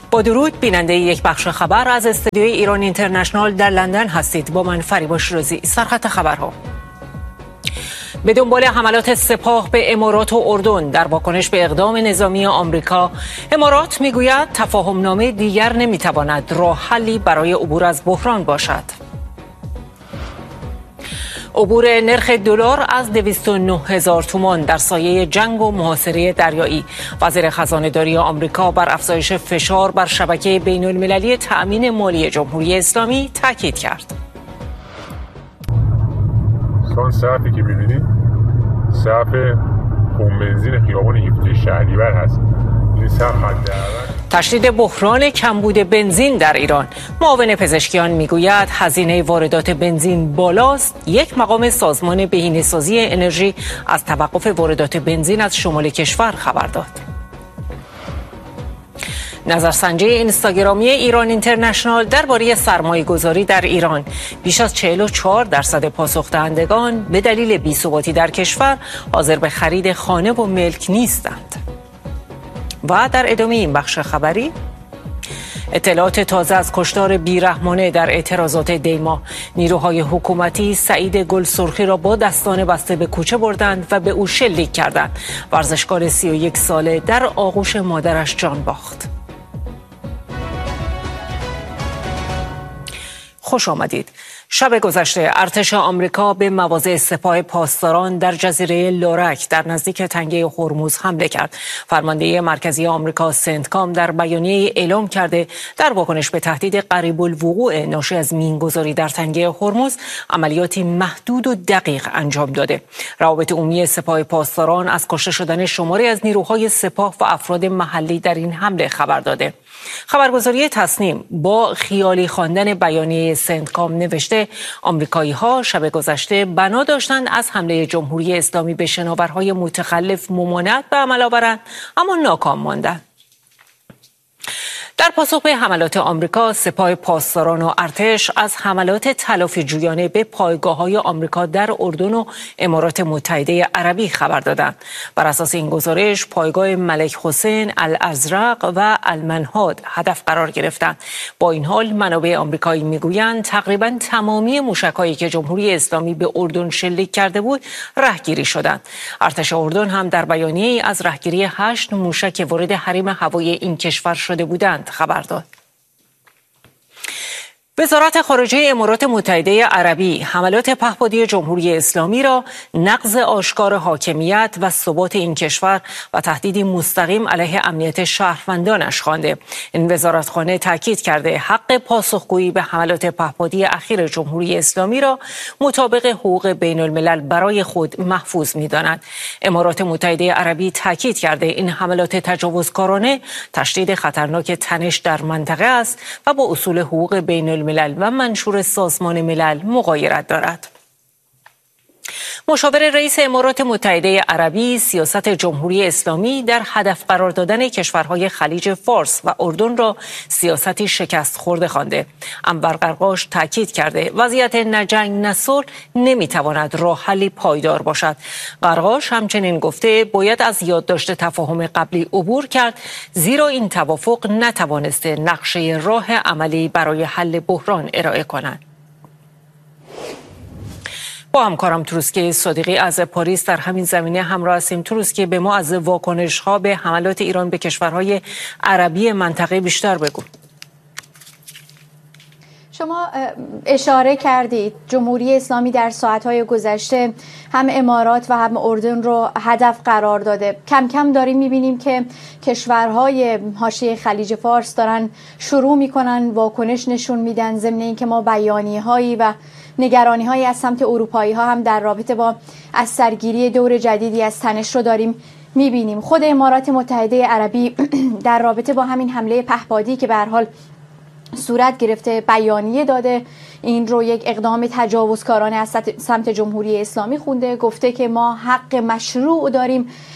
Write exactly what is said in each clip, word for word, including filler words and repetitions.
با درود بیننده یک بخش خبر از استودیوی ایران اینترنشنال در لندن هستید. با من فریبا شیرازی. سرخط خبرها: به دنبال حملات سپاه به امارات و اردن در واکنش به اقدام نظامی آمریکا، امارات میگوید تفاهم نامه دیگر نمیتواند راه حلی برای عبور از بحران باشد. عبور نرخ دلار از دویست و نه هزار تومان در سایه جنگ و محاصره دریایی. وزیر خزانه‌داری آمریکا بر افزایش فشار بر شبکه بین‌المللی تأمین مالی جمهوری اسلامی تاکید کرد. سان صفی که می‌بینید صف پمپ بنزین خیابان هفده شهریور هست. این صف حد تشدید بحران کمبود بنزین در ایران. معاون پزشکیان میگوید هزینه واردات بنزین بالاست. یک مقام سازمان بهینه‌سازی انرژی از توقف واردات بنزین از شمال کشور خبر داد. نظرسنجی اینستاگرامی ایران اینترنشنال درباره سرمایه‌گذاری در ایران: بیش از چهل و چهار درصد پاسخ دهندگان به دلیل بی‌ثباتی در کشور حاضر به خرید خانه و ملک نیستند. و در ادامه این بخش خبری، اطلاعات تازه از کشتار بیرحمانه در اعتراضات دیما. نیروهای حکومتی سعید گلسرخی را با دستان بسته به کوچه بردند و به او شلیک کردند. ورزشکار سی و یک ساله در آغوش مادرش جان باخت. خوش آمدید. شب گذشته ارتش آمریکا به مواضع سپاه پاسداران در جزیره لورک در نزدیک تنگه هرمز حمله کرد. فرمانده مرکزی آمریکا سنتکام در بیانیه اعلام کرده در واکنش به تهدید قریب الوقوع ناشی از مینگذاری در تنگه هرمز عملیاتی محدود و دقیق انجام داده. روابط عمومی سپاه پاسداران از کشته شدن شماری از نیروهای سپاه و افراد محلی در این حمله خبر داده. خبرگزاری تصنیم با خیالی خواندن بیانیه سنتکام نوشته آمریکایی‌ها شب گذشته بنا داشتند از حمله جمهوری اسلامی به شناورهای متخلف ممانعت به عمل آورند، اما ناکام ماندند. در پاسخ به حملات آمریکا، سپاه پاسداران و ارتش از حملات تلافی جویانه به پایگاه‌های آمریکا در اردن و امارات متحده عربی خبر دادند. بر اساس این گزارش، پایگاه ملک حسین، الازرق و المنهاد هدف قرار گرفتند. با این حال، منابع آمریکایی میگویند تقریباً تمامی موشک‌هایی که جمهوری اسلامی به اردن شلیک کرده بود، رهگیری شدند. ارتش اردن هم در بیانیه‌ای از رهگیری هشت موشک وارد حریم هوایی این کشور شده بودند خبر داد. وزارت خارجه امارات متحده عربی حملات پهپادی جمهوری اسلامی را نقض آشکار حاکمیت و ثبات این کشور و تهدیدی مستقیم علیه امنیت شهروندانش خوانده. این وزارتخانه تاکید کرده حق پاسخگویی به حملات پهپادی اخیر جمهوری اسلامی را مطابق حقوق بین الملل برای خود محفوظ می‌داند. امارات متحده عربی تاکید کرده این حملات تجاوزکارانه تشدید خطرناک تنش در منطقه است و با اصول حقوق بین الملل ملل و منشور سازمان ملل مغایرت دارد. مشاور رئیس امارات متحده عربی سیاست جمهوری اسلامی در هدف قرار دادن کشورهای خلیج فارس و اردن را سیاستی شکست خورده خوانده. انور قرقاش تاکید کرده وضعیت نه جنگ نه صلح نمیتواند راه حلی پایدار باشد. قرقاش همچنین گفته باید از یادداشت تفاهم قبلی عبور کرد، زیرا این توافق نتوانسته نقشه راه عملی برای حل بحران ارائه کند. با همکارم تروسکی صادقی از پاریس در همین زمینه همراه هستیم. تروسکی، به ما از واکنش‌ها به حملات ایران به کشورهای عربی منطقه بیشتر بگو. شما اشاره کردید جمهوری اسلامی در ساعت‌های گذشته هم امارات و هم اردن رو هدف قرار داده. کم کم داریم می‌بینیم که کشورهای حاشیه خلیج فارس دارن شروع می‌کنن واکنش نشون میدن، ضمن اینکه ما بیانیه‌هایی و نگرانی‌هایی از سمت اروپایی‌ها هم در رابطه با از سرگیری دور جدیدی از تنش رو داریم می‌بینیم. خود امارات متحده عربی در رابطه با همین حمله پهپادی که به هر حال صورت گرفته بیانیه داده، این رو یک اقدام تجاوزکارانه از سمت جمهوری اسلامی خونده، گفته که ما حق مشروع داریم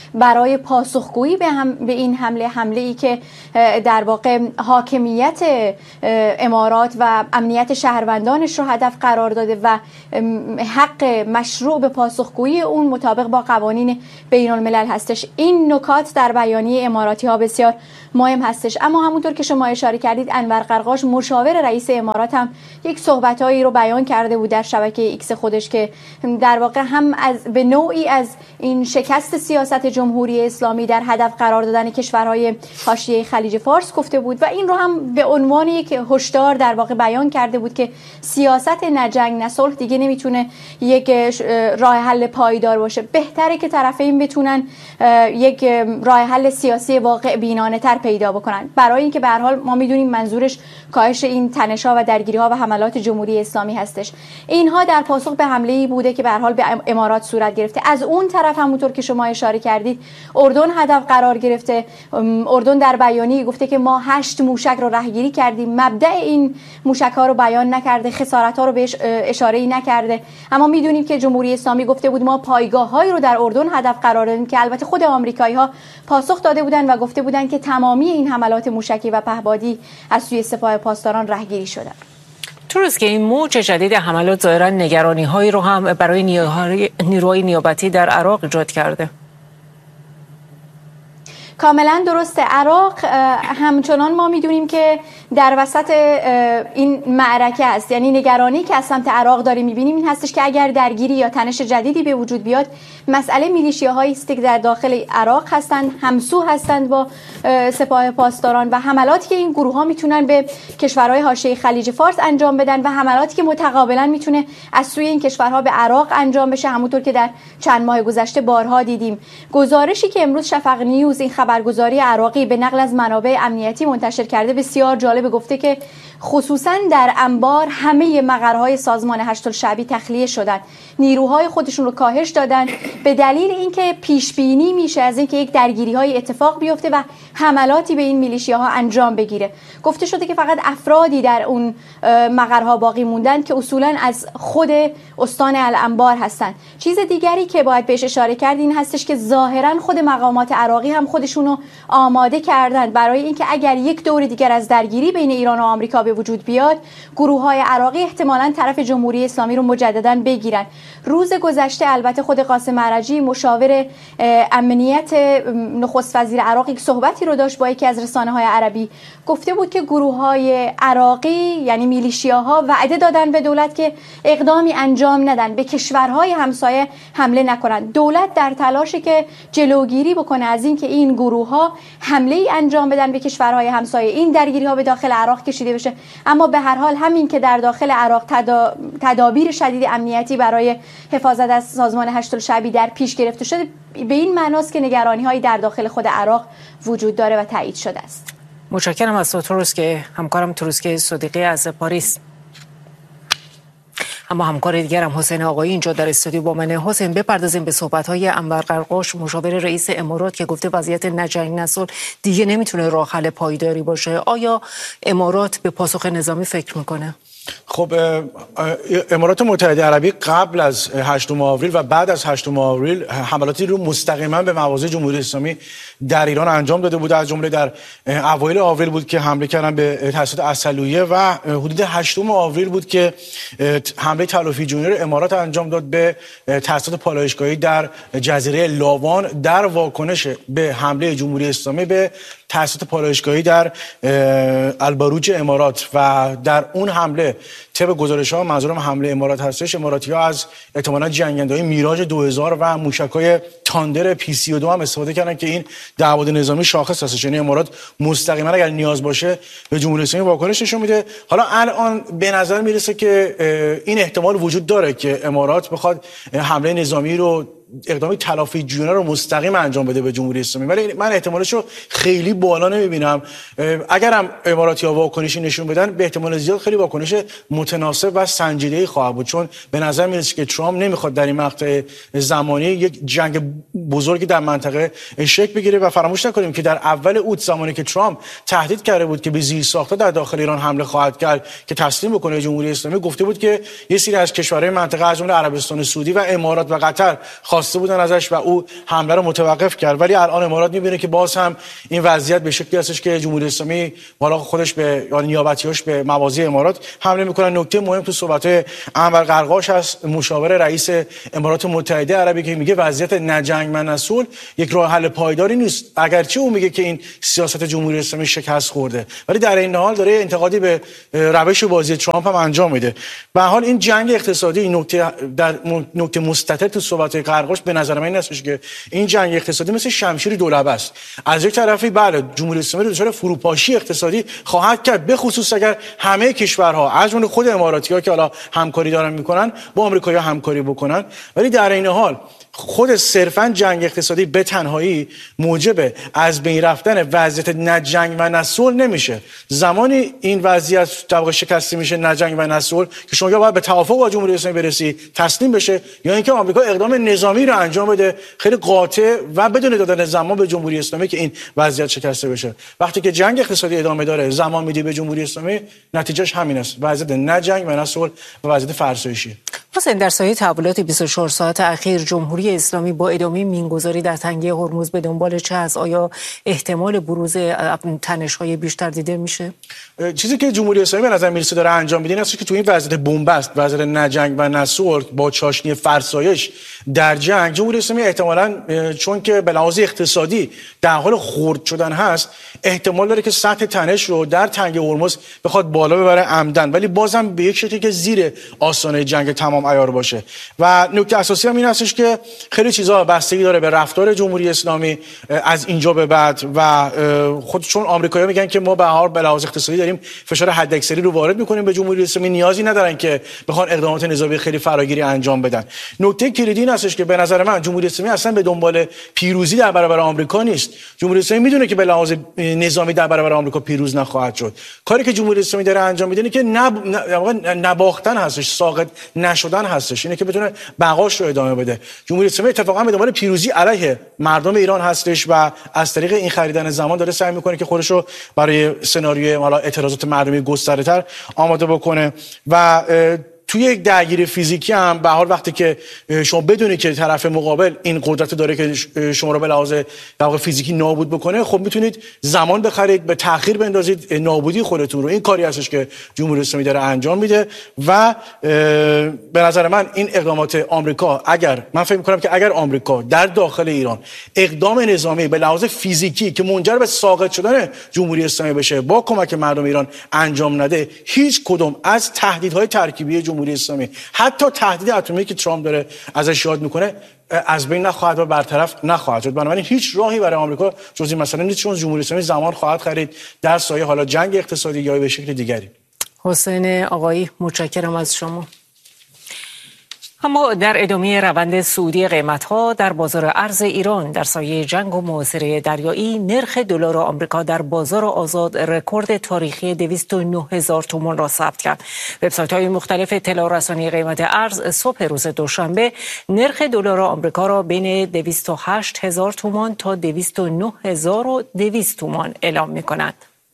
برای پاسخگویی به, هم به این حمله حمله ای که در واقع حاکمیت امارات و امنیت شهروندانش رو هدف قرار داده و حق مشروع به پاسخگویی اون مطابق با قوانین بین الملل هستش. این نکات در بیانیه اماراتی ها بسیار مهم هستش. اما همونطور که شما اشاره کردید، انور قرقاش مشاور رئیس امارات هم یک صحبتایی رو بیان کرده بود در شبکه ایکس خودش که در واقع هم از به نوعی از این شکست سیاست جمهوری اسلامی در هدف قرار دادن کشورهای حاشیه خلیج فارس گفته بود و این رو هم به عنوان یک هشدار در واقع بیان کرده بود که سیاست نه جنگ نه صلح دیگه نمیتونه یک راه حل پایدار باشه. بهتره که طرفین بتونن یک راه حل سیاسی واقع بینانه تر پیدا بکنن، برای اینکه به هر حال ما میدونیم منظورش کاهش این تنش‌ها و درگیری‌ها و حملات جمهوری اسلامی هستش. اینها در پاسخ به حمله‌ای بوده که به هر حال به امارات صورت گرفته. از اون طرف همونطور که شما اشاره کردید، اردن هدف قرار گرفته. اردن در بیانیه گفته که ما هشت موشک رو رهگیری کردیم. مبدأ این موشک‌ها رو بیان نکرده، خسارت‌ها رو بهش اشاره‌ای نکرده، اما میدونیم که جمهوری اسلامی گفته بود ما پایگاه‌هایی رو در اردن هدف قرار دادیم که البته خود آمریکایی‌ها پاسخ داده بودن و گفته بودن که تمامی این حملات موشکی و پهپادی از سوی سپاه پاسداران رهگیری شدن. درست که این موج جدید حملات ظاهراً نگرانی‌هایی رو هم برای نیروهای نیابتی در عراق ایجاد کرده. کاملا درسته. عراق همچنان ما میدونیم که در وسط این معرکه است، یعنی نگرانی که از سمت عراق داریم میبینیم این هستش که اگر درگیری یا تنش جدیدی به وجود بیاد، مسئله میلیشیاهایی است که در داخل عراق هستند، همسو هستند با سپاه پاسداران و حملاتی که این گروه ها میتونن به کشورهای حاشیه خلیج فارس انجام بدن و حملاتی که متقابلا میتونه از سوی این کشورها به عراق انجام بشه، همونطور که در چند ماه گذشته بارها دیدیم. گزارشی که امروز شفق نیوز این خبرگزاری عراقی به نقل از منابع امنیتی منتشر کرده بسیار جالب، گفته که خصوصا در انبار همه مقرهای سازمان هشت‌الشعبی تخلیه شدن، نیروهای خودشون رو کاهش دادن به دلیل اینکه پیش بینی میشه از اینکه یک درگیری‌های اتفاق بیفته و حملاتی به این میلیشیاها انجام بگیره. گفته شده که فقط افرادی در اون مقرها باقی موندن که اصولا از خود استان الانبار هستن. چیز دیگری که باید بهش اشاره کرد این هستش که ظاهرا خود مقامات عراقی هم خودشون رو آماده کردن برای اینکه اگر یک دور دیگر از درگیری بین ایران و آمریکا به وجود بیاد، گروه‌های عراقی احتمالاً طرف جمهوری اسلامی رو مجدداً بگیرن. روز گذشته البته خود قاسم مرجی مشاور امنیت نخست وزیر عراق یک صحبتی رو داشت با یکی از رسانه‌های عربی، گفته بود که گروه‌های عراقی یعنی میلیشیاها وعده دادن به دولت که اقدامی انجام ندن، به کشورهای همسایه حمله نکنن. دولت در تلاشه که جلوگیری بکنه از این که این گروه‌ها حمله‌ای انجام بدن به کشورهای همسایه، این درگیری‌ها به داخل عراق کشیده بشه. اما به هر حال همین که در داخل عراق تدا... تدابیر شدید امنیتی برای حفاظت از سازمان هشت‌الشعبی در پیش گرفته شده، به این معناست که نگرانی‌هایی در داخل خود عراق وجود داره و تایید شده است. متشکرم از تو تروسکه، همکارم تروسکه صدیقی از پاریس. اما همکار دیگرم حسین آقایی اینجا در استودیو با منه. حسین، بپردازیم به صحبت‌های انور قرقاش مشاور رئیس امارات که گفته وضعیت نه جنگ نه صلح دیگه نمیتونه راه حل پایداری باشه. آیا امارات به پاسخ نظامی فکر میکنه؟ خب امارات متحده عربی قبل از هشتم آوریل و بعد از هشتم آوریل حملاتی رو مستقیما به مواضع جمهوری اسلامی در ایران انجام داده بود. از جمله در اوایل آوریل بود که حمله کردن به تاسیسات اصلویه و حدود هشتم آوریل بود که حمله تلافی جونی رو امارات انجام داد به تاسیسات پالایشگاهی در جزیره لاوان در واکنش به حمله جمهوری اسلامی به تاسیسات پالایشگاهی در البروج امارات. و در اون حمله طبق گزارش‌ها منظورم حمله امارات هستش، اماراتی‌ها از احتمالاً جنگنده‌های میراژ دو هزار و موشک‌های تاندر پی سی و دو هم استفاده کردن که این دعواد نظامی شاخص هستش، یعنی امارات مستقیما اگر نیاز باشه به جمهوری اسلامی واکنش نشون میده. حالا الان به نظر میرسه که این احتمال وجود داره که امارات بخواد حمله نظامی رو، اقدامی تلافی جویانه رو مستقیم انجام بده به جمهوری اسلامی، ولی من احتمالش رو خیلی بالا نمیبینم. اگرم اماراتی‌ها واکنشی نشون بدن به احتمال زیاد خیلی واکنش متناسب و سنجیده‌ای خواهد بود، چون به نظر میرسه که ترامپ نمیخواد در این مقطع زمانی یک جنگ بزرگی در منطقه شکل بگیره. و فراموش نکنیم که در اول اوت زمانی که ترامپ تهدید کرده بود که به زیرساخت‌ها در داخل ایران حمله خواهد کرد که تسلیم بکنه جمهوری اسلامی، گفته بود که یه سری از کشورهای منطقه از جمله عربستان سعودی و امارات و قطر خواسته بودن ازش و او حمله رو متوقف کرد. ولی الان امارات می‌بینه که باز هم این وضعیت به شکلی هستش که جمهوری اسلامی بالا خودش به یعنی نیابتیاش به مواضع امارات حمله میکنن. نکته مهم تو صحبت انور قرقاش هست، مشاور رئیس امارات متحده عربی، که میگه وضعیت نه جنگ نه صلح یک راه حل پایداری نیست. اگرچه او میگه که این سیاست جمهوری اسلامی شکست خورده، ولی در این حال داره انتقادی به روش بازی ترامپ هم انجام میده. به هر حال این جنگ اقتصادی، این نکته در نکته مستتر تو صحبت قرقاش به نظر من این هستش که این جنگ اقتصادی مثل شمشیر دولبه است. از یک طرفی بله جمهوری اسلامی رو دچار فروپاشی اقتصادی خواهد کرد، به خصوص اگر همه کشورها از جمله خود اماراتی‌ها که حالا همکاری دارن میکنن با آمریکایی‌ها همکاری بکنن. ولی در این حال خود صرفاً جنگ اقتصادی به تنهایی موجب از بین رفتن وضعیت نه جنگ و نه صلح نمیشه. زمانی این وضعیت در واقع شکسته میشه نه جنگ و نه صلح که شما یا باید به توافق با جمهوری اسلامی برسی، تسلیم بشه، یا اینکه آمریکا اقدام نظامی رو انجام بده خیلی قاطع و بدون دادن زمان به جمهوری اسلامی که این وضعیت شکسته بشه. وقتی که جنگ اقتصادی ادامه داره، زمان میدی به جمهوری اسلامی، نتیجهش همین است، وضعیت نه جنگ و نه صلح و وضعیت فرسایشی. حسین، در سایه تحولات بیست و چهار ساعت اخیر جمهوری اسلامی با ادامه مینگذاری در تنگه هرمز به دنبال چه است؟ آیا احتمال بروز تنش‌های بیشتر دیده میشه؟ چیزی که جمهوری اسلامی به نظر میرسه داره انجام میده این است که تو این وضعیت بنبست، وضعیت نه جنگ و نه صلح با چاشنی فرسایش در جنگ، جمهوری اسلامی احتمالاً چون که به لحاظ اقتصادی در حال خرد شدن هست، احتمال داره که سطح تنش رو در تنگه هرمز بخواد بالا ببره عمدن، ولی بازم به یک شکلی که زیر آستانه جنگ تمام عیار باشه. و نکته اساسی هم این هستش که خیلی چیزا بستگی داره به رفتار جمهوری اسلامی از اینجا به بعد و خود چون آمریکایی‌ها میگن که ما به هر حال به لحاظ اقتصادی داریم فشار حداکثری رو وارد میکنیم به جمهوری اسلامی، نیازی ندارن که بخوان اقدامات نظامی خیلی فراگیری انجام بدن. نکته کلیدی این هستش که به نظر من جمهوری اسلامی اصلا به دنبال پیروزی در برابر آمریکا نیست. جمهوری اسلامی میدونه که به لحاظ نظامی در برابر آمریکا پیروز نخواهد شد. کاری که جمهوری اسلامی داره انجام میده اینه که نب... نباختن هستش، ساقط نشدن هستش، اینه که بتونه بقاش رو ادامه بده. جمهوری اسلامی اتفاقا به دنبال پیروزی علیه مردم ایران هستش و از طریق این خریدن زمان داره سعی میکنه که خودش رو برای سناریوی حالا اعتراضات مردمی گسترده‌تر آماده بکنه. و توی یک درگیری فیزیکی هم به حال وقتی که شما بدونی که طرف مقابل این قدرت داره که شما رو به لحاظ در واقع فیزیکی نابود بکنه، خب میتونید زمان بخرید، به تأخیر بندازید نابودی خودتون رو. این کاری هستش که جمهوری اسلامی داره انجام میده و به نظر من این اقدامات آمریکا، اگر من فکر میکنم که اگر آمریکا در داخل ایران اقدام نظامی به لحاظ فیزیکی که منجر به ساقط شدن جمهوری اسلامی بشه با کمک مردم ایران انجام نده، هیچ کدوم از تهدیدهای ترکیبی جمهوری اسلامی، حتی تهدید اتمی که ترامپ داره ازش یاد میکنه، از بین نخواهد و برطرف نخواهد شد. بنابراین هیچ راهی برای آمریکا جز این مسئله نیست، چون جمهوری اسلامی زمان خواهد خرید در سایه حالا جنگ اقتصادی یا به شکل دیگری. حسین آقایی، متشکرم از شما. اما در ادامه روند صعودی قیمت‌ها در بازار ارز ایران در سایه جنگ و محاصره دریایی، نرخ دلار آمریکا در بازار آزاد رکورد تاریخی دویست و نه هزار تومان را ثبت کرد. وبسایت‌های مختلف اطلاع رسانی قیمت ارز صبح روز دوشنبه نرخ دلار آمریکا را بین دویست و هشت هزار تومان تا دویست و نه هزار و دویست تومان اعلام می‌کند.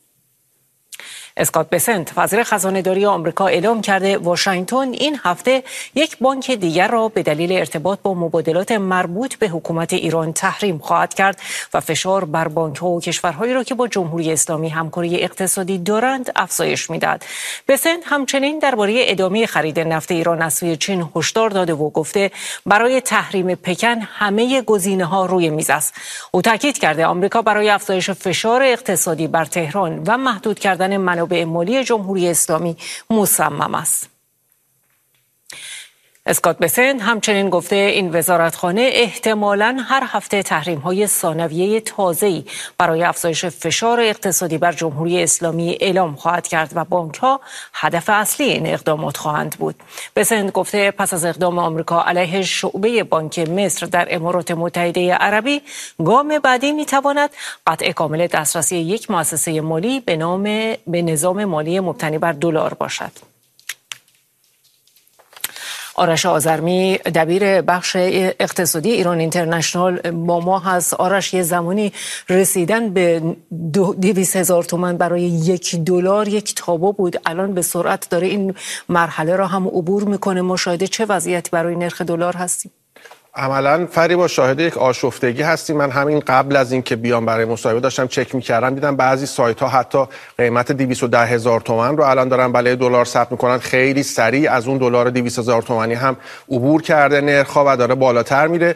اسکات بسنت، وزیر خزانه‌داری آمریکا، اعلام کرده واشنگتن این هفته یک بانک دیگر را به دلیل ارتباط با مبادلات مربوط به حکومت ایران تحریم خواهد کرد و فشار بر بانک‌ها و کشورهایی را که با جمهوری اسلامی همکاری اقتصادی دارند افزایش می‌دهد. بسنت همچنین درباره ادامه خرید نفت ایران از سوی چین هشدار داده و گفته برای تحریم پکن همه گزینه‌ها روی میز است. او تاکید کرده آمریکا برای افزایش فشار اقتصادی بر تهران و محدود کردن منابع به مالی جمهوری اسلامی مصمم است. اسکات بسنت همچنین گفته این وزارتخانه احتمالاً هر هفته تحریم‌های ثانویه تازه‌ای برای افزایش فشار اقتصادی بر جمهوری اسلامی اعلام خواهد کرد و بانک‌ها هدف اصلی این اقدامات خواهند بود. بسنت گفته پس از اقدام آمریکا علیه شعبه بانک مصر در امارات متحده عربی، گام بعدی می‌تواند قطع کامل دسترسی یک مؤسسه مالی به نام به نظام مالی مبتنی بر دلار باشد. آرش آذرمی، دبیر بخش اقتصادی ایران اینترنشنال با ما هست. آرش، یه زمانی رسیدن به دویست هزار تومان برای یک دلار یک تابو بود، الان به سرعت داره این مرحله را هم عبور میکنه. مشاهده چه وضعیتی برای نرخ دلار هستیم؟ عملا فریبا شاهد یک آشفتگی هستیم. من همین قبل از این که بیام برای مصاحبه داشتم چک می‌کردم، دیدم بعضی سایت ها حتی قیمت دویست و ده هزار تومان رو الان دارن برای دلار ثبت می‌کنن. خیلی سریع از اون دلار دویست هزار تومانی هم عبور کرده نرخ‌ها و داره بالاتر میره.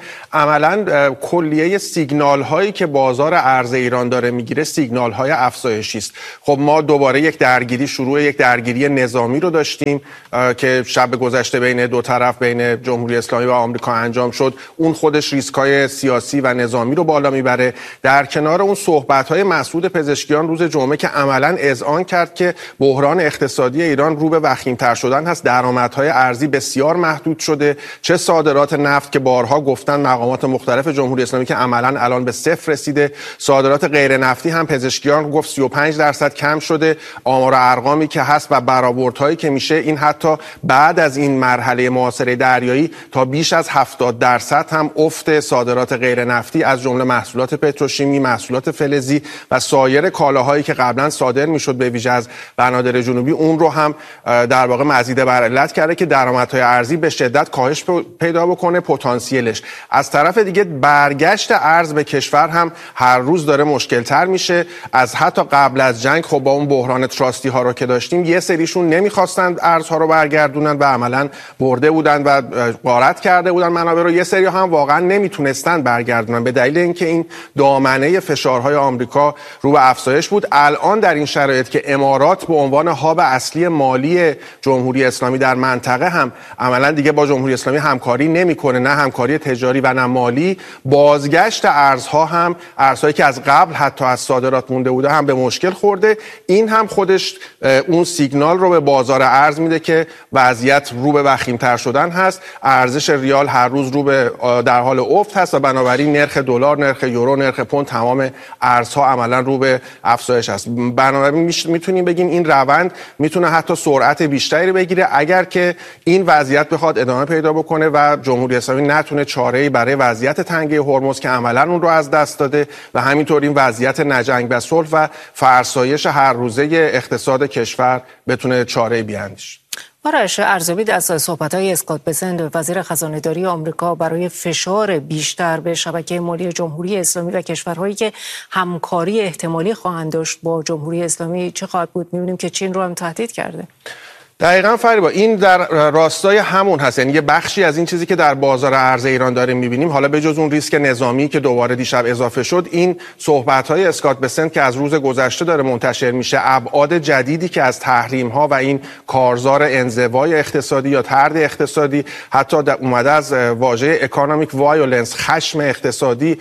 عملا کلیه سیگنال هایی که بازار ارز ایران داره میگیره سیگنال های افزایشی است. خب ما دوباره یک درگیری شروع یک درگیری نظامی رو داشتیم که شب گذشته بین دو طرف، بین جمهوری اسلامی و آمریکا انجام شد. اون خودش ریسک‌های سیاسی و نظامی رو بالا میبره. در کنار اون صحبت‌های مسعود پزشکیان روز جمعه که عملاً اذعان کرد که بحران اقتصادی ایران رو به وخیم‌تر شدن هست، درآمدهای ارزی بسیار محدود شده، چه صادرات نفت که بارها گفتن مقامات مختلف جمهوری اسلامی که عملاً الان به صفر رسیده، صادرات غیر نفتی هم پزشکیان گفت سی و پنج درصد کم شده. آمار و ارقامی که هست و برآوردهایی که میشه، این حتی بعد از این مرحله محاصره دریایی تا بیش از هفتاد درصد هم افت صادرات غیر نفتی از جمله محصولات پتروشیمی، محصولات فلزی و سایر کالاهایی که قبلا صادر میشد به ویژه از بنادر جنوبی، اون رو هم در واقع مزید بر علت کرده که درآمدهای ارزی به شدت کاهش پیدا بکنه پتانسیلش. از طرف دیگه برگشت ارز به کشور هم هر روز داره مشکل تر میشه. از حتی قبل از جنگ خب با اون بحران تراستی ها رو که داشتیم، یه سریشون نمیخواستند ارزها رو برگردونن و عملاً برده بودن و غارت کرده بودن منابع رو. یه سری هم واقعا نمیتونستن برگردونن به دلیل اینکه این دامنه فشارهای آمریکا رو به افزایش بود. الان در این شرایط که امارات به عنوان هاب اصلی مالی جمهوری اسلامی در منطقه هم عملا دیگه با جمهوری اسلامی همکاری نمیکنه، نه همکاری تجاری و نه مالی، بازگشت ارزها هم، ارزهایی که از قبل حتی از صادرات مونده بوده، هم به مشکل خورده. این هم خودش اون سیگنال رو به بازار ارز میده که وضعیت رو به وخیم‌تر شدن هست. ارزش ریال هر روز رو به در حال افت هست و بنابراین نرخ دلار، نرخ یورو، نرخ پوند، تمام ارزها عملا رو به افزایش است. بنابراین میتونیم بگیم این روند میتونه حتی سرعت بیشتری بگیره اگر که این وضعیت بخواد ادامه پیدا بکنه و جمهوری اسلامی نتونه چاره‌ای برای وضعیت تنگه هرمز که عملا اون رو از دست داده و همینطور این وضعیت نجنگ و صلح و فرسایش هر روزه اقتصاد کشور بتونه چاره‌ای بیاندیشه. آرش ارزیابی از صحبت‌های اسکات بسنت وزیر خزانه‌داری آمریکا برای فشار بیشتر به شبکه مالی جمهوری اسلامی و کشورهایی که همکاری احتمالی خواهند داشت با جمهوری اسلامی چه خواهد بود؟ می‌بینیم که چین رو هم تهدید کرده. دقیقاً فریبا، این در راستای همون هست، یعنی یه بخشی از این چیزی که در بازار ارز ایران داریم می‌بینیم. حالا بجز اون ریسک نظامی که دوباره دیشب اضافه شد، این صحبت‌های اسکات بسنت که از روز گذشته داره منتشر میشه، ابعاد جدیدی که از تحریم‌ها و این کارزار انزوای اقتصادی یا طرد اقتصادی، حتی اومده از واژه اکونومیک وایولنس، خشم اقتصادی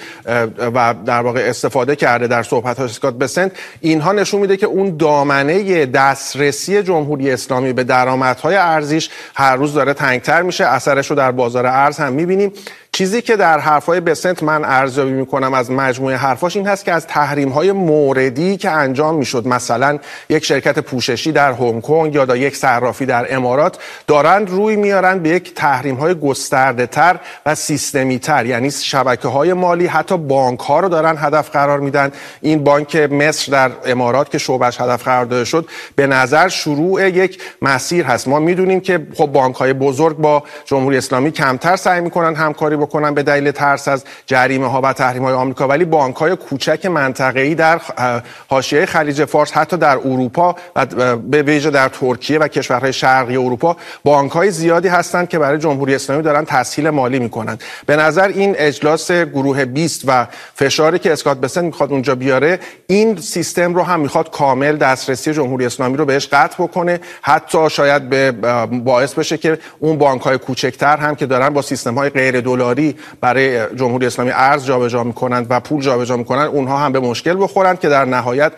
و در واقع استفاده کرده در صحبت‌های اسکات بسنت، اینها نشون میده که اون دامنه دسترسی جمهوری اسلامی به درآمدهای ارزیش هر روز داره تنگتر میشه. اثرش رو در بازار ارز هم میبینیم. چیزی که در حرفای بسنت من ارزیابی میکنم از مجموعه حرفاش این هست که از تحریم‌های موردی که انجام میشد، مثلا یک شرکت پوششی در هنگ کنگ یا یک صرافی در امارات، دارند روی میارن به یک تحریم‌های گسترده‌تر و سیستمی‌تر، یعنی شبکه‌های مالی، حتی بانک‌ها رو دارن هدف قرار میدن. این بانک مصر در امارات که شعبش هدف قرار داده شد، به نظر شروع یک مسیر هست. ما میدونیم که خب بانک‌های بزرگ با جمهوری اسلامی کمتر سعی میکنن همکاری بکنن به دلیل ترس از جریمه ها و تحریم های آمریکا، ولی بانک های کوچک منطقه‌ای در حاشیه خلیج فارس، حتی در اروپا و به ویژه در ترکیه و کشورهای شرقی اروپا، بانک های زیادی هستند که برای جمهوری اسلامی دارن تسهیل مالی میکنن. به نظر این اجلاس گروه بیست و فشاری که اسکات بسنت میخواد اونجا بیاره، این سیستم رو هم میخواد کامل دسترسی جمهوری اسلامی رو بهش قطع بکنه، حتی شاید به باعث بشه که اون بانک های کوچکتر هم که دارن با سیستم های غیر دلاری برای جمهوری اسلامی ارز جابجا میکنند و پول جابجا میکنند، اونها هم به مشکل بخورند که در نهایت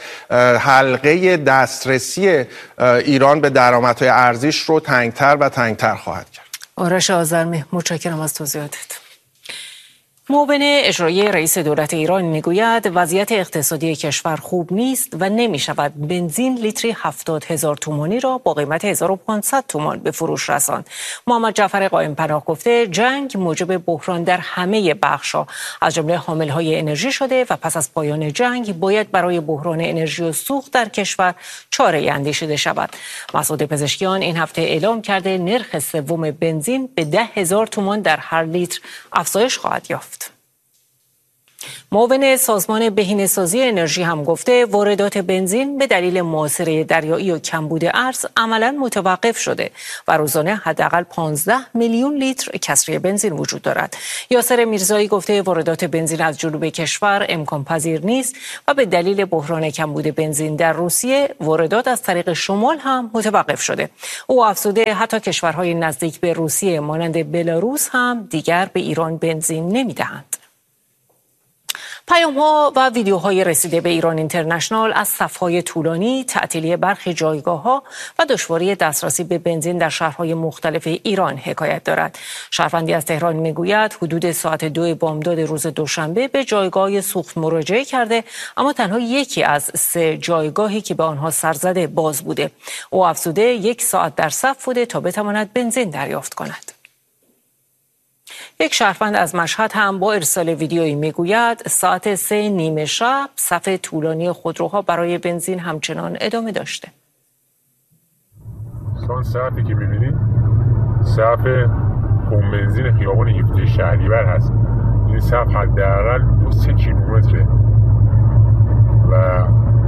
حلقه دسترسی ایران به درآمدهای ارزیش رو تنگتر و تنگتر خواهد کرد. آرش آذرمی، متشکرم از توضیحاتت. معاون اجرایی رئیس دولت ایران میگوید وضعیت اقتصادی کشور خوب نیست و نمی شود بنزین لیتری هفتاد هزار تومانی را با قیمت هزار و پانصد تومان به فروش رساند. محمد جعفر قائم پناه گفته جنگ موجب بحران در همه بخش‌ها از جمله حامل‌های انرژی شده و پس از پایان جنگ باید برای بحران انرژی و سوخت در کشور چاره‌ای اندیشیده شود. مسعود پزشکیان این هفته اعلام کرده نرخ سوم بنزین به ده هزار تومان در هر لیتر افزایش خواهد یافت. معاون سازمان بهینه‌سازی انرژی هم گفته واردات بنزین به دلیل محاصره دریایی و کمبود ارز عملاً متوقف شده و روزانه حداقل پانزده میلیون لیتر کسری بنزین وجود دارد. یاسر میرزایی گفته واردات بنزین از جنوب کشور امکان پذیر نیست و به دلیل بحران کمبود بنزین در روسیه واردات از طریق شمال هم متوقف شده. او افزوده حتی کشورهای نزدیک به روسیه مانند بلاروس هم دیگر به ایران بنزین نمیدهند. پیام‌ها و ویدیوهای رسیده به ایران اینترنشنال از صف‌های طولانی، تعطیلی برخی جایگاه‌ها و دشواری دسترسی به بنزین در شهرهای مختلف ایران حکایت دارد. شهروندی از تهران میگوید حدود ساعت دو بامداد روز دوشنبه به جایگاه سوخت مراجعه کرده اما تنها یکی از سه جایگاهی که به آنها سرزده باز بوده. او افزوده یک ساعت در صف بوده تا بتواند بنزین دریافت کند. یک شهروند از مشهد هم با ارسال ویدیویی میگوید ساعت سه نیمه شب صف طولانی خودروها برای بنزین همچنان ادامه داشته. سان صفی که میبینید صف پمپ بنزین خیابان هفده شهریور هست. این صف حداقل دو سه کیلومتره و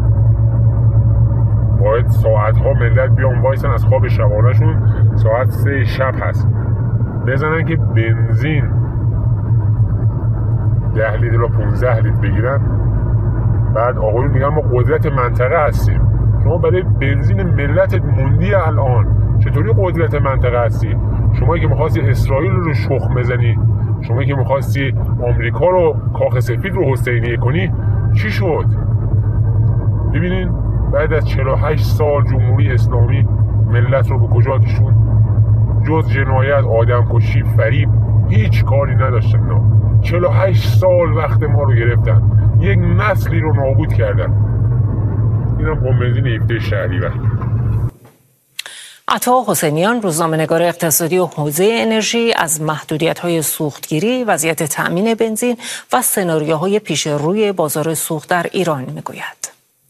باید ساعتها ملت بیان وایسن از خواب شبانهشون ساعت سه شب هست بزنن که بنزین ده لیتر و پونزده لیتر بگیرن. بعد آقایون میگن ما قدرت منطقه هستیم. شما برای بنزین ملت موندی الان چطوری قدرت منطقه هستی؟ شما که میخواستی اسرائیل رو شخم بزنی، شما که میخواستی آمریکا رو کاخ سفید رو حسینیه کنی، چی شد؟ ببینین بعد از چهل و هشت سال جمهوری اسلامی ملت رو به کجا کشوند؟ جز جنایت، آدمکشی، فریب هیچ کاری نداشتن. چهل و هشت سال وقت ما رو گرفتن، یک نسلی رو نابود کردن. اینم پمپ بنزین هفده شهریور. عطا حسینیان روزنامه‌نگار اقتصادی و حوزه انرژی از محدودیت‌های سوختگیری، وضعیت تأمین بنزین و سناریوهای پیش روی بازار سوخت در ایران میگوید.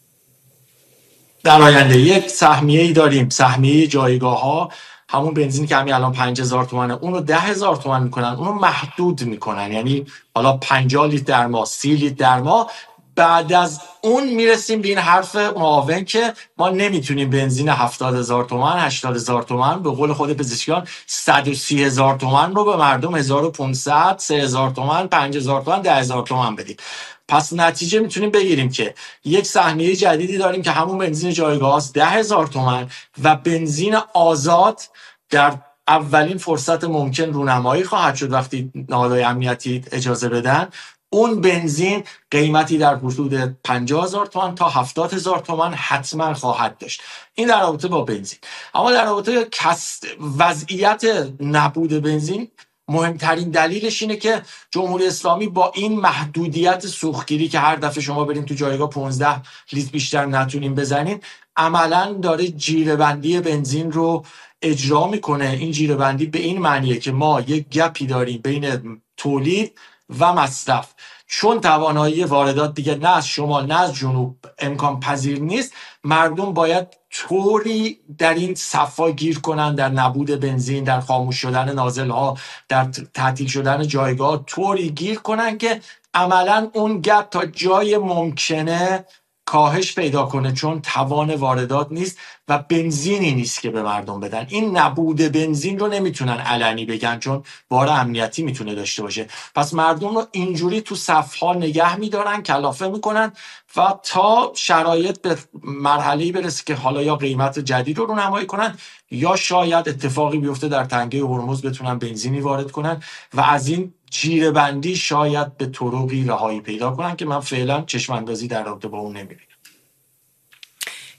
در آینده یک سهمیه‌ای داریم، سهمیه جایگاه‌ها، همون بنزین که همین الان پنج هزار تومنه اون رو ده هزار تومن میکنن، اون رو محدود میکنن، یعنی حالا پنجاه لیتر در ماه، سی لیتر در ماه. بعد از اون میرسیم به این حرف معاون که ما نمیتونیم بنزین هفتاد هزار تومن، هشتاد هزار تومن، به قول خود پزشکیان صد و سی هزار تومن رو به مردم هزار و پانصد، سه هزار تومن، پنج هزار تومن، ده هزار تومن بدیم. پس نتیجه میتونیم بگیریم که یک سهمیه جدیدی داریم که همون بنزین جایگاه است، ده هزار تومن، و بنزین آزاد در اولین فرصت ممکن رونمایی خواهد شد وقتی نهادهای امنیتی اجازه بدن. اون بنزین قیمتی در حدود پنجاه هزار تومان تا هفتاد هزار تومان حتما خواهد داشت. این در رابطه با بنزین. اما در رابطه کس وضعیت نبود بنزین، مهمترین دلیلش اینه که جمهوری اسلامی با این محدودیت سوختگیری که هر دفعه شما بریم تو جایگاه پانزده لیتر بیشتر نتونیم بزنین، عملاً داره جیره‌بندی بنزین رو اجرا میکنه. این جیره‌بندی به این معنیه که ما یک گپی داریم بین تولید و مصرف. چون توانایی واردات دیگه نه از شمال نه از جنوب امکان پذیر نیست، مردم باید طوری در این صفا گیر کنن، در نبود بنزین، در خاموش شدن نازل‌ها، در تعطیل شدن جایگاه، طوری گیر کنن که عملاً اون گپ تا جای ممکنه کاهش پیدا کنه، چون توان واردات نیست و بنزینی نیست که به مردم بدن. این نبود بنزین رو نمیتونن علنی بگن چون بار امنیتی میتونه داشته باشه. پس مردم رو اینجوری تو صفها نگه میدارن، کلافه میکنن و تا شرایط به مرحله‌ای برسه که حالا یا قیمت جدید رو رونمایی کنن یا شاید اتفاقی بیفته در تنگه هرمز بتونن بنزینی وارد کنن و از این جیره بندی شاید به طرقی رهایی پیدا کنن که من فعلا چشم اندازی در رابطه با اون نمیبینم.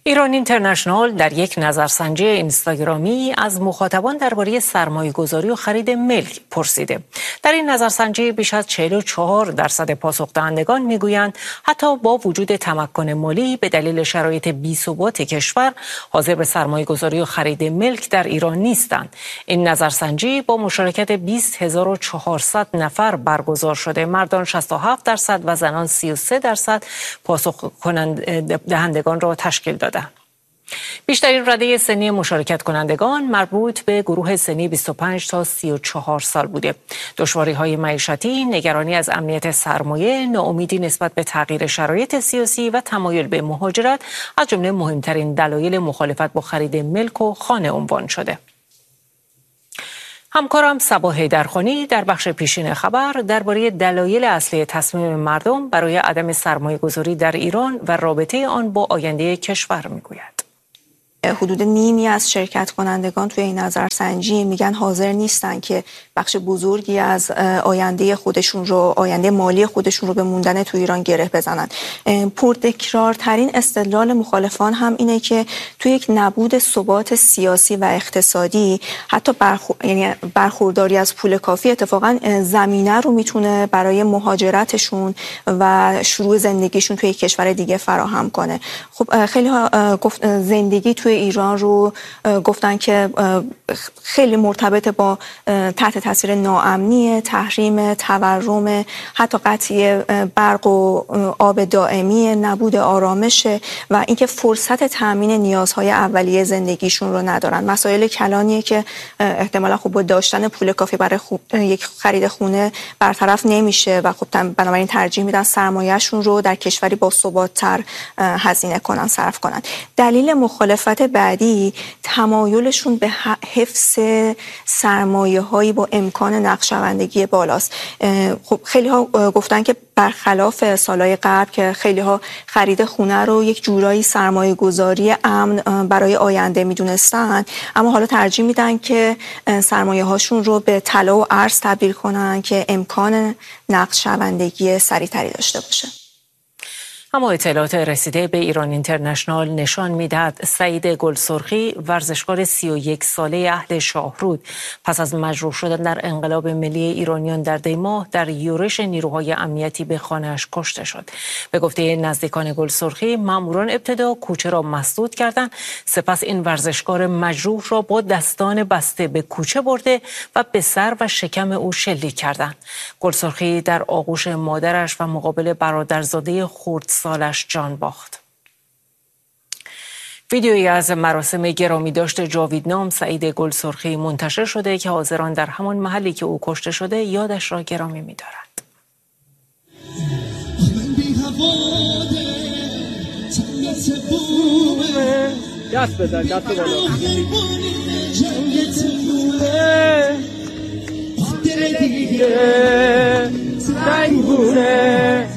ایران اینترنشنال در یک نظرسنجی اینستاگرامی از مخاطبان درباره سرمایه‌گذاری و خرید ملک پرسیده. در این نظرسنجی بیش از چهل و چهار درصد پاسخ دهندگان میگویند حتی با وجود تمکن مالی به دلیل شرایط بی‌ثبات کشور حاضر به سرمایه‌گذاری و خرید ملک در ایران نیستند. این نظرسنجی با مشارکت بیست هزار و چهارصد نفر برگزار شده. مردان شصت و هفت درصد و زنان سی و سه درصد پاسخ دهندگان را تشکیل دادند. بیشترین رده سنی مشارکت کنندگان مربوط به گروه سنی بیست و پنج تا سی و چهار سال بوده. دشواری‌های معیشتی، نگرانی از امنیت سرمایه، ناامیدی نسبت به تغییر شرایط سیاسی و تمایل به مهاجرت از جمله مهمترین دلایل مخالفت با خرید ملک و خانه عنوان شده. همکارم صبا حیدرخانی در بخش پیشین خبر درباره دلایل اصلی تصمیم مردم برای عدم سرمایه‌گذاری در ایران و رابطه آن با آینده کشور میگوید. حدود نیمی از شرکت کنندگان توی این نظرسنجی میگن حاضر نیستن که بخش بزرگی از آینده خودشون رو، آینده مالی خودشون رو به موندن توی ایران گره بزنن. پرتکرارترین استدلال مخالفان هم اینه که توی یک نبود ثبات سیاسی و اقتصادی حتی برخور... یعنی برخورداری از پول کافی اتفاقا زمینه رو میتونه برای مهاجرتشون و شروع زندگیشون توی یک کشور دیگه فراهم کنه. خب خیلی ها گفت زندگی توی ایران رو گفتن که خیلی مرتبط با تحت تاثیر ناامنی، تحریم، تورم، حتی قطعی برق و آب دائمی، نبود آرامش و اینکه فرصت تامین نیازهای اولیه زندگیشون رو ندارن. مسائل کلانیه که احتمالا خب با داشتن پول کافی برای یک خرید خونه برطرف نمیشه و خب بنابراین ترجیح میدن سرمایه‌شون رو در کشوری با ثبات‌تر هزینه کنن، صرف کنن. دلیل مخالفت بعدی تمایلشون به حفظ سرمایه‌هایی با امکان نقشه‌بندی بالاست. خب خیلی ها گفتن که برخلاف سالهای قبل که خیلی ها خرید خونه رو یک جورایی سرمایه گذاری امن برای آینده میدونستن، اما حالا ترجیح میدن که سرمایه هاشون رو به طلا و ارز تبدیل کنن که امکان نقشه‌بندی سریع‌تری داشته باشه. اما اطلاعات رسیده به ایران اینترنشنال نشان می‌دهد سعید گلسرخی، ورزشکار سی و یک ساله اهل شاهرود، پس از مجروح شدن در انقلاب ملی ایرانیان در دیماه در یورش نیروهای امنیتی به خانه‌اش کشته شد. به گفته نزدیکان گلسرخی، ماموران ابتدا کوچه را مسدود کردند، سپس این ورزشکار مجروح را با دستان بسته به کوچه برده و به سر و شکم او شلیک کردند. گلسرخی در آغوش مادرش و مقابل برادرزاده خرد سالش جان باخت. ویدیویی از مراسم گرامی داشت جاویدنام سعید گلسرخی منتشر شده که حاضران در همان محلی که او کشته شده یادش را گرامی می‌دارند. دست بزن، دست بالا.